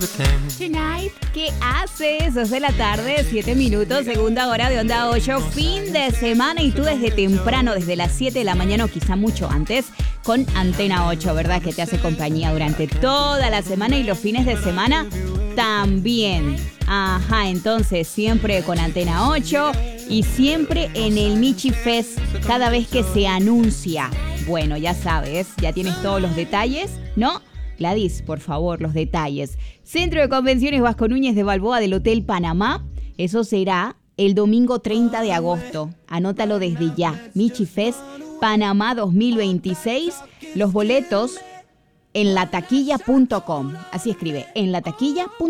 Tonight, ¿qué haces? 2 de la tarde, 7 minutos, segunda hora de Onda 8, fin de semana y tú desde temprano, desde las 7 de la mañana o quizá mucho antes, con Antena 8, ¿verdad? Que te hace compañía durante toda la semana y los fines de semana también. Ajá, entonces siempre con Antena 8 y siempre en el Michi Fest cada vez que se anuncia. Bueno, ya sabes, ya tienes todos los detalles, ¿no? Gladys, por favor, los detalles. Centro de Convenciones Vasco Núñez de Balboa del Hotel Panamá. Eso será el domingo 30 de agosto. Anótalo desde ya. Michi Fest Panamá 2026. Los boletos en lataquilla.com. Así escribe, en lataquilla.com.